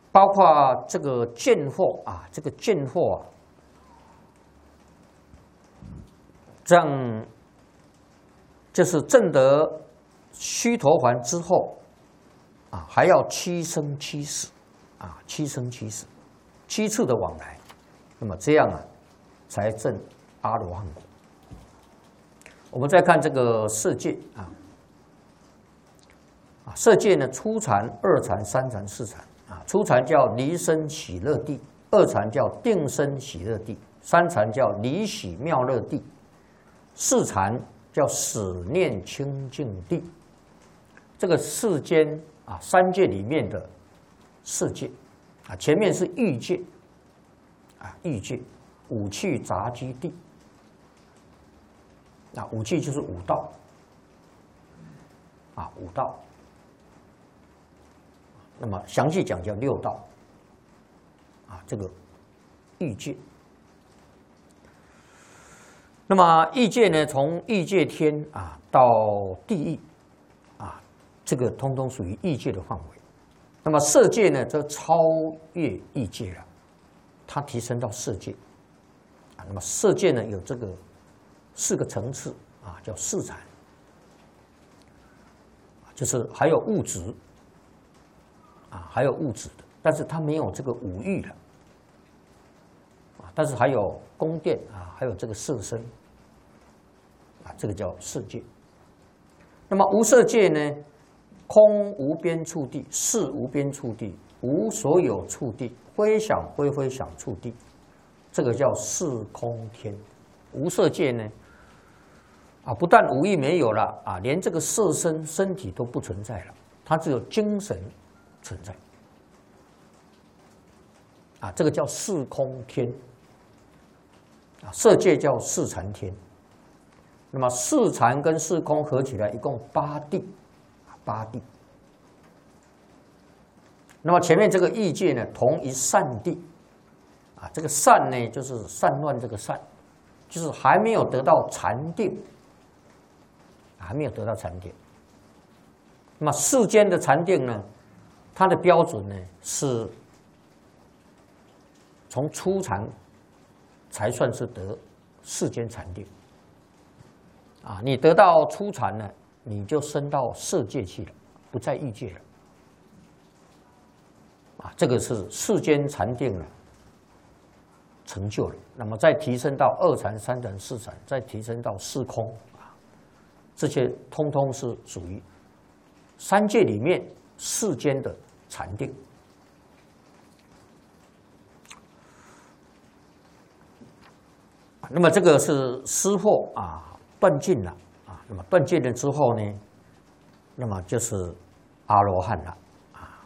包括这个见惑啊，这个见惑啊，这样就是证得须陀洹之后啊，还要7生7死啊，7生7死，7次的往来，那么这样啊，才证阿罗汉果。我们再看这个色界啊，色界呢，初禅、二禅、三禅、四禅啊。初禅叫离生喜乐地，二禅叫定生喜乐地，三禅叫离喜妙乐地，四禅叫死念清净地。这个世间啊，三界里面的世界啊，前面是欲界啊，欲界五趣杂居地。啊，五趣就是五道，啊，五道。那么详细讲叫六道，啊，这个欲界。那么欲界呢，从欲界天啊到地狱，啊，这个通通属于欲界的范围。那么色界呢，则超越欲界了，它提升到色界。啊，那么色界呢，有这个4个层次啊，叫四禅，就是还有物质啊，还有物质的，但是它没有这个五欲了啊，但是还有宫殿啊，还有这个色身啊，这个叫色界。那么无色界呢，空无边处地，识无边处地，无所有处地，非想非非想处地，这个叫识空天。无色界呢，啊，不但五欲没有了啊，连这个色身体都不存在了，它只有精神存在。啊，这个叫识空天。啊，色界叫识禅天。那么识禅跟识空合起来，一共8地，8地。那么前面这个欲界呢，同一善地。啊，这个善呢，就是散乱这个善，就是还没有得到禅定。还没有得到禅定。那么世间的禅定呢，它的标准呢是从初禅才算是得世间禅定。啊，你得到初禅呢，你就升到色界去了，不在欲界了。啊，这个是世间禅定了，成就了。那么再提升到二禅、三禅、四禅，再提升到四空。这些通通是属于三界里面世间的禅定。那么这个是失惑啊，断尽了啊。那么断尽了之后呢，那么就是阿罗汉了啊。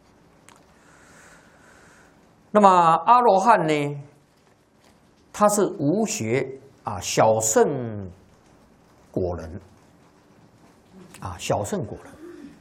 那么阿罗汉呢，他是无学啊，小圣果人。啊，小圣果人，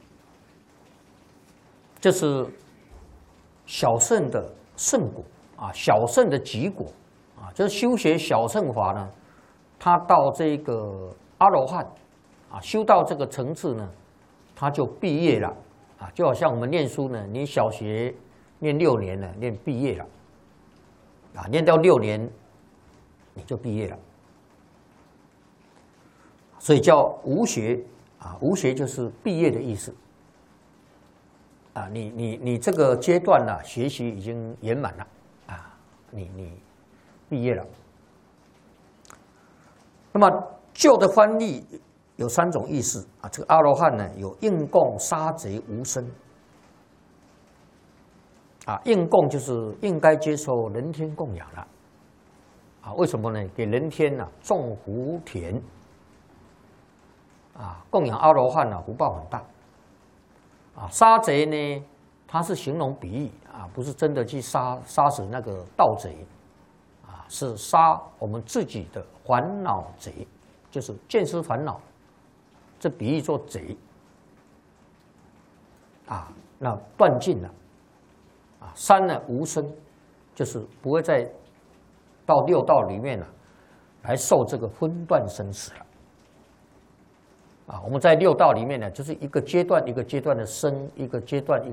这是小圣的圣果啊，小圣的极果啊。这修学小圣法呢，他到这个阿罗汉啊，修到这个层次呢，他就毕业了啊。就好像我们念书呢，你小学念6年了，念毕业了啊，念到6年你就毕业了，所以叫无学。啊，无学就是毕业的意思。啊，你这个阶段呢，学习已经圆满了啊，你毕业了。那么旧的翻译有3种意思啊，这个阿罗汉呢，有应供、杀贼、无生。啊，应供就是应该接受人天供养了。啊，为什么呢？给人天呢种福田。啊，供养阿罗汉呢，福报很大。啊，杀贼呢，它是形容比喻啊，不是真的去杀死那个盗贼，啊，是杀我们自己的烦恼贼，就是见思烦恼，这比喻做贼。啊，那断尽了。啊，三呢无生，就是不会再到6道里面了，来受这个分段生死了。啊，我们在6道里面呢，就是一个阶段一个阶段的生，一个阶段